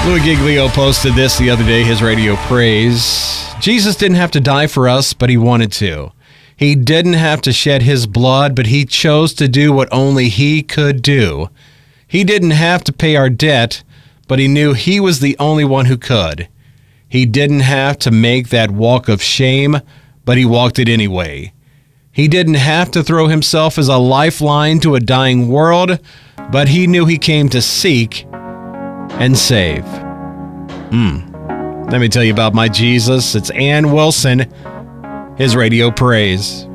Louis Giglio posted this the other day, his radio praise. Jesus didn't have to die for us, but he wanted to. He didn't have to shed his blood, but he chose to do what only he could do. He didn't have to pay our debt, but he knew he was the only one who could. He didn't have to make that walk of shame, but he walked it anyway. He didn't have to throw himself as a lifeline to a dying world, but he knew he came to seek and save. Let me tell you about my Jesus. It's Ann Wilson, his radio praise.